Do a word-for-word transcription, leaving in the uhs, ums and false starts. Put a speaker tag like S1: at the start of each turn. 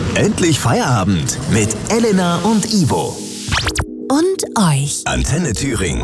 S1: Endlich Feierabend mit Elena und Ivo.
S2: Und euch.
S1: Antenne Thüringen.